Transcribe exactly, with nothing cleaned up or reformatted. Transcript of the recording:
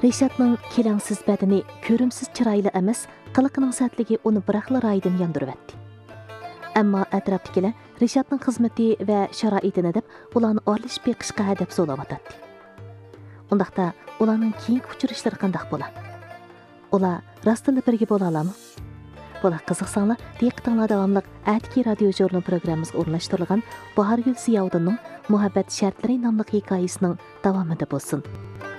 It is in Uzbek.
Rishadning kelangsiz badini ko'rimsiz chiroyli emas, qiliqining satligi uni biraqla raydan yondiribdi. Ammo atrofdagilar Rishadning xizmati va sharoitini deb ularni orlashib beqishga hadab so'layotdi. Undaqda ularning keyingi uchrashlari qanday bo'ladi? Ular rostila birga bo'la oladimi? Bular qiziqsanglar, diqqatinglar davomli Atki radio jurnal programmasiga o'rnashtirilgan Bahorgul Ziyovuddinning Muhabbat shartlari nomli hikoyasining davomida bo'lsin.